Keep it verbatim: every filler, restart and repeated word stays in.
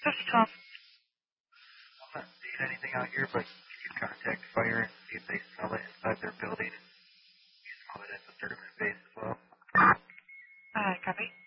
This is Tom. I'm not seeing anything out here, but can you contact fire and see if they smell it inside their building and you smell it at the disturbance base as well? Uh, copy.